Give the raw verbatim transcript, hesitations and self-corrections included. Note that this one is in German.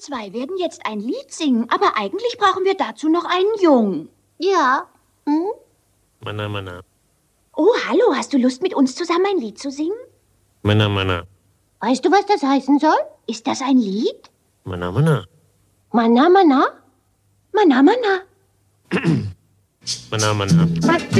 zwei werden jetzt ein Lied singen, aber eigentlich brauchen wir dazu noch einen Jungen. Ja. Hm? Mana, mana. Oh, hallo, hast du Lust, mit uns zusammen ein Lied zu singen? Mana, mana. Weißt du, was das heißen soll? Ist das ein Lied? Mana, mana. Mana, mana? Mana, mana. Mana, mana. Was